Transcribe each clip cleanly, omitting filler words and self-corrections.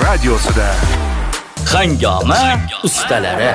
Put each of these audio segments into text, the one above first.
radiosida Hangoma ustalari.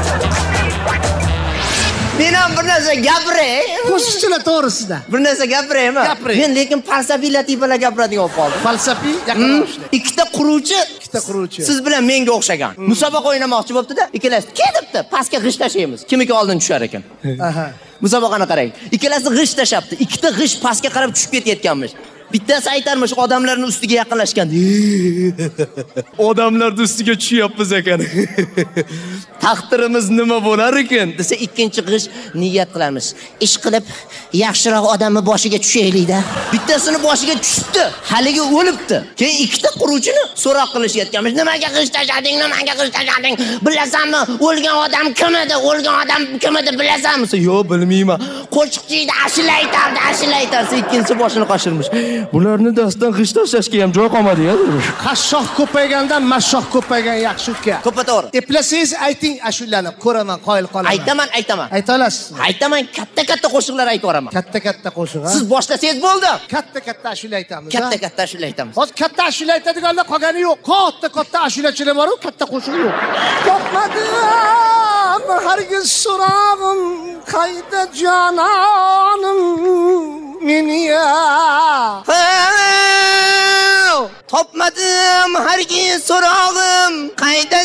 Men ham bir narsa gapiray. Qo'shiqchilar to'g'risida. Bir narsa gapiraymi? Gapiring. Men lekin falsafiy latifalar gapiradigan bo'lib qoldim. Falsafiy yaqinlashishlar. Ikkita quruvchi siz bilan menga o'xshagan. Musobaqa o'ynamoqchi bo'libdi-da, ikkalasi kelibdi, pastga g'isht tashlaymiz. Kimiki oldin tushar ekan. Aha. Musobaqani qarang. Ikkalasi g'isht tashabdi. Ikkita g'isht pastga qarab tushib ketayotganmish. Bittasi aytarmish, odamlarning ustiga yaqinlashgan. Odamlarning ustiga tushyapmiz ekan. Taqdirimiz nima bo'lar ekan? Desa ikkinchi g'isht niyat qilamiz. Ish qilib yaxshiroq odamning boshiga tushaylik-da. Bittasini boshiga tushdi, haligi o'libdi. Keyin ikkita quruvchini so'roq qilishayotganmish. Nimaga g'isht tashlading? Nimaga g'isht tashlading? Bilasanmi? O'lgan odam kim edi? O'lgan odam kim edi bilasanmi? Yo'q, bilmayman. Qo'shiqchi ashula aytardi. Ikkinchisi boshini qashirmish. Bularni dastidan g'isht tashlashga ham joy qolmadi-ya. Qashshoq ko'paygandan mashshoq ko'paygan yaxshi uka. Ko'pa to'g'ri. Eplasangiz ayting ashulani, ko'raman, qoyil qolaman. Aytaman. Ayta olasiz. Aytaman, katta qo'shiqlar ayta olaman. Katta qo'shiq, ha? Siz boshlasangiz bo'ldi. Katta ashula aytamiz. Katta ashula aytamiz. Hozir katta ashula aytadiganlar qolgani yo'q. Katta ashulachilar bor-ku, katta qo'shiq yo'q. Topmadim hargiz so'rag'im, qayda jononim meni ya. Topmadim hargiz so'rog'im, qayda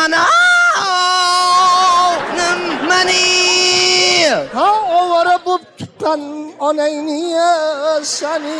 jononim meni. Ha, ovora bo'p tuqqan onangni sani.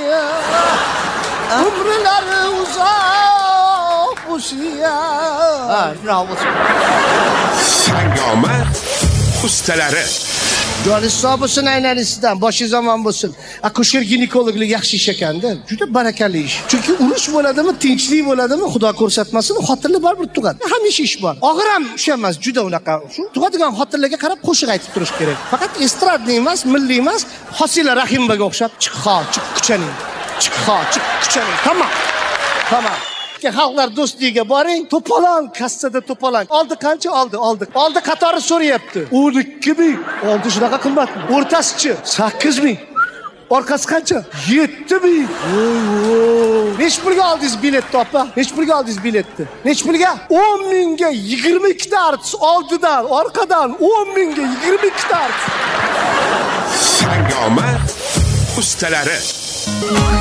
Umrlari uzoq o'shiya. Ha, shunaqa bo'lsin. Hangoma ustalari. Joningiz sog' bo'lsin, aylaringizdan, boshingiz omon bo'lsin. Akusher ginekologlik yaxshi ish ekanda, juda barakali ish. Chunki urush bo'ladimi, tinchlik bo'ladimi, Xudo ko'rsatmasin, xotinlar baribir tug'adi. Hamisha ish bor. Og'ir ham ish emas, juda unaqa. Shu tug'adigan xotinlarga qarab qo'shiq aytib turish kerak. Faqat estradli emas, milliy emas, Hosila Rahimovga o'xshab chiqho, chiq kuchaning. Tamam. Xalqlar do'stligiga boring, to'polon, kassada to'polon. Oldi qancha? Oldi qatori so'rayapti. 12,000. Oldi shunaqa qimmatmi? O'rtasichi 8,000. Orqasi qancha? 7,000. Nech pulga oldingiz biletni, opa? Nech pulga oldingiz biletni? Nech pulga? 10,000 ga 22 ta artist oldidan, orqadan 10,000 ga 22 ta artist. Hangoma ustalari.